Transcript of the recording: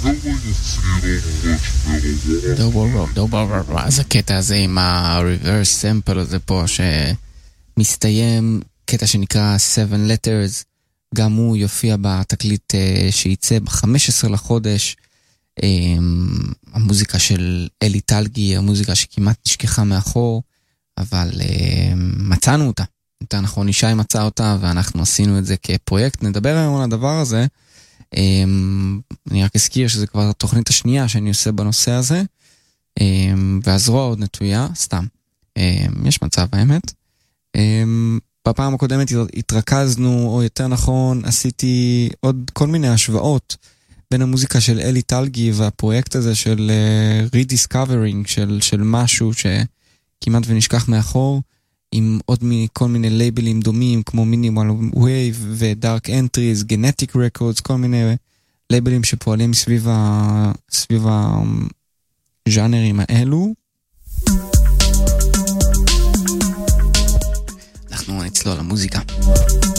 אז הקטע הזה עם ה-reverse sample הזה פה שמסתיים, קטע שנקרא 7 letters, גם הוא יופיע בתקליט שייצא ב-15 לחודש. המוזיקה של אלי טלגי, המוזיקה שכמעט נשכחה מאחור, אבל מצאנו אותה. יותר נכון, ישי מצא אותה, ואנחנו עשינו את זה כפרויקט. נדבר היום על הדבר הזה. אני רק אזכיר שזה כבר התוכנית השנייה שאני עושה בנושא הזה, והזרוע עוד נטויה, סתם. יש מצב האמת. בפעם הקודמת התרכזנו, או יותר נכון, עשיתי עוד כל מיני השוואות בין המוזיקה של אלי טלגי והפרויקט הזה של rediscovering של משהו שכמעט ונשכח מאחור, עם עוד כל מיני לייבלים דומים כמו מינימל וייב ודארק אנטריז, גנטיק רקורדס, כל מיני לייבלים שפועלים סביב הז'אנרים האלו. אנחנו נצלול למוזיקה.